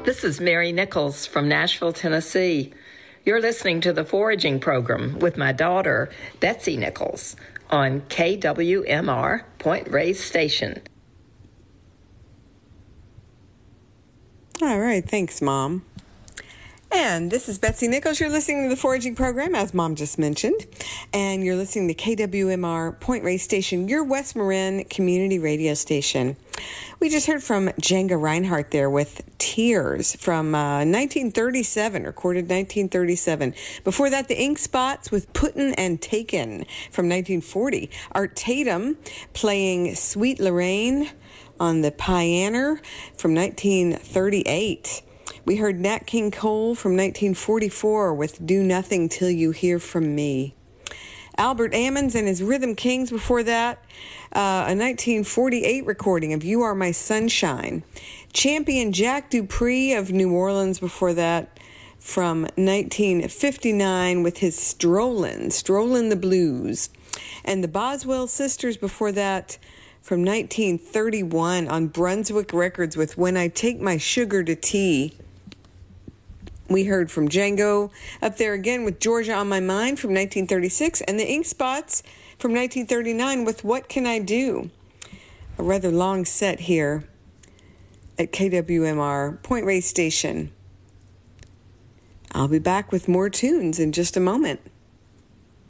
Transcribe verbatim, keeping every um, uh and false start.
This is Mary Nichols from Nashville, Tennessee. You're listening to the Foraging Program with my daughter, Betsy Nichols, on K W M R Point Reyes Station. All right, thanks, Mom. And this is Betsy Nichols. You're listening to the Foraging Program, as Mom just mentioned. And you're listening to K W M R Point Reyes Station, your West Marin community radio station. We just heard from Django Reinhardt there with Tears from uh, nineteen thirty-seven, recorded nineteen thirty-seven. Before that, the Ink Spots with Puttin' and Taken from nineteen forty. Art Tatum playing Sweet Lorraine on the Pianer from nineteen thirty-eight. We heard Nat King Cole from nineteen forty-four with Do Nothing Till You Hear From Me. Albert Ammons and his Rhythm Kings before that, uh, a nineteen forty-eight recording of You Are My Sunshine. Champion Jack Dupree of New Orleans before that, from nineteen fifty-nine with his Strollin', Strollin' the Blues. And the Boswell Sisters before that, from nineteen thirty-one on Brunswick Records with When I Take My Sugar to Tea. We heard from Django up there again with Georgia on My Mind from nineteen thirty-six, and the Ink Spots from nineteen thirty-nine with What Can I Do? A rather long set here at K W M R Point Reyes Station. I'll be back with more tunes in just a moment.